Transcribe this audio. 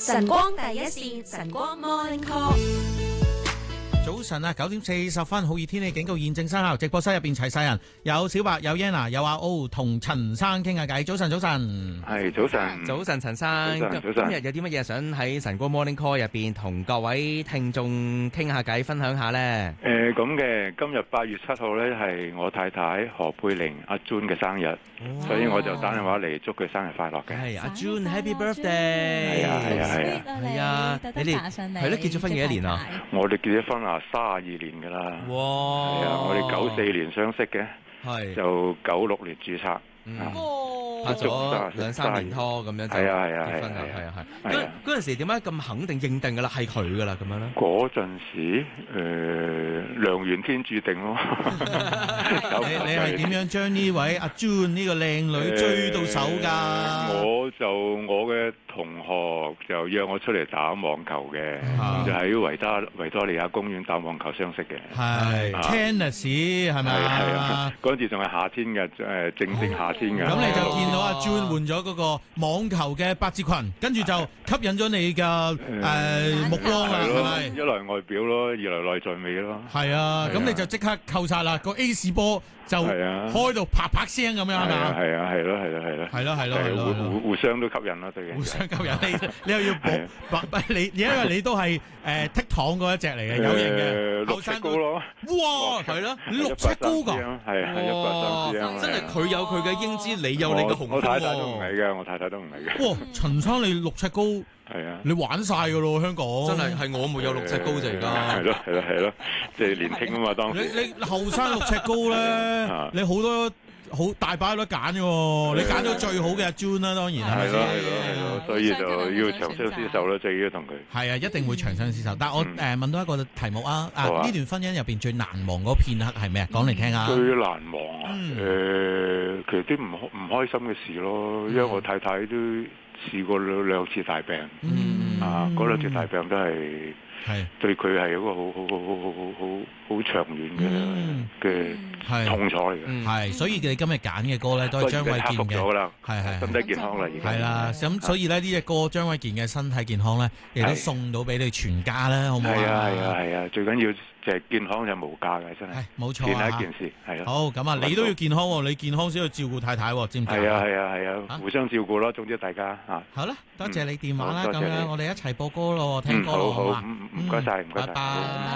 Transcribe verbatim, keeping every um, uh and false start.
晨光第一線，晨光 Morning Call。 早晨啊，九點四十分，好熱天氣警告現正生效。直播室入邊齊晒人，有小白，有 Yana，有阿 O 同陳生傾下偈。早晨，早晨， 係早晨， 早晨，陳生。 早晨，早晨。 今日有啲乜嘢想喺晨光 Morning Call 入邊同各位聽眾傾下偈，分享下呢？ 誒，咁嘅，今日八月七號呢係我太太何佩玲阿 June 嘅生日，所以我就打電話嚟祝佢生日快樂嘅。 係阿 June，Happy Birthday！ 係啊，係啊，係啊， 係啊，你哋係咯，結咗婚幾多年啊？ 我哋結咗婚啊，三十二年噶啦。 哇！ 係啊，我哋九四年相識嘅， 係就九六年註冊。 嗯，拍咗兩三年拖咁樣就係啊係啊結婚啦，係啊係。嗰嗰陣時點解咁肯定認定噶啦？係佢噶啦咁樣咧？ 嗰陣時誒良緣天注定咯。 你你係點樣將呢位阿 June 呢個靚女追到手㗎？ 我就我嘅同學就約我出嚟打網球嘅，就喺維多維多利亞公園打網球相識嘅。 係 tennis 係咪啊？ 係啊，嗰陣時仲係夏天嘅，誒正正夏天。咁你就見到阿 June 換咗嗰個網球嘅百褶裙，跟住就吸引咗你嘅誒目光啦，係咪？ 一來外表咯，二來內在美咯。 係啊，咁你就即刻扣殺啦，個 Ace 波就開到啪啪聲咁樣係咪啊？ 係啊，係咯，係咯，係咯。 係咯，係咯，係咯。 互互相都吸引啦，對嘅。 互相吸引你，你又要搏，你因為你都係誒剔糖嗰一隻嚟嘅，有型嘅， 六尺高咯。 哇，係咯，六尺高㗎， 係係一百三 C M。 真係佢有佢嘅英姿，你有你嘅雄風喎。 我太太都唔係嘅，我太太都唔係嘅。 哇，陳生你六尺高， 係啊， 你玩晒㗎咯，香港真係係我冇有六尺高啫而家。 係咯係咯係咯，即係年輕啊嘛當時。 你你後生六尺高咧，你好多好大把都揀嘅喎，你揀咗最好嘅阿 June 啦，當然係咪先？ 係咯係咯係咯，所以就要長相廝守啦，最要同佢。 係啊，一定會長相廝守。但係我誒問到一個題目啊，啊呢段婚姻入邊最難忘嗰片刻係咩啊？講嚟聽下。 最難忘啊，誒，其實啲唔唔開心嘅事咯，因為我太太都試過兩兩次大病，啊，嗰兩次大病都係。係對佢係一個好好好好好好好好長遠嘅嘅痛楚嚟嘅。 係，所以你今日揀嘅歌咧都係張衛健嘅，係係身體健康啦，而家係啦。咁所以咧呢隻歌張衛健嘅身體健康咧，亦都送到俾你全家啦，好唔好啊？ 係啊係啊係啊，最緊要就係健康就無價嘅，真係。 冇錯啊！ 係一件事，係咯。 好，咁啊，你都要健康喎，你健康先去照顧太太，知唔知啊？ 係啊係啊係啊，互相照顧咯。總之大家嚇。好啦， 多謝你電話啦，咁樣我哋一齊播歌咯，聽歌咯，好嘛？ 唔該晒，唔該晒。 拜拜。